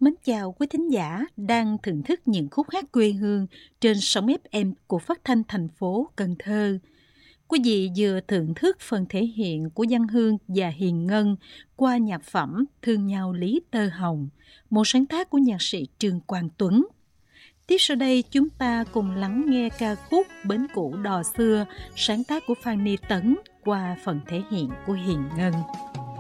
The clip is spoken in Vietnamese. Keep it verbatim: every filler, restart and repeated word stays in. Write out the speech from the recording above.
Mến chào quý thính giả đang thưởng thức những khúc hát quê hương trên sóng ép em của Phát thanh thành phố Cần Thơ. Quý vị vừa thưởng thức phần thể hiện của Văn Hương và Hiền Ngân qua nhạc phẩm Thương nhau lý tơ hồng, một sáng tác của nhạc sĩ Trương Quang Tuấn. Tiếp sau đây chúng ta cùng lắng nghe ca khúc Bến cũ đò xưa, sáng tác của Phan Ni Tấn qua phần thể hiện của Hiền Ngân.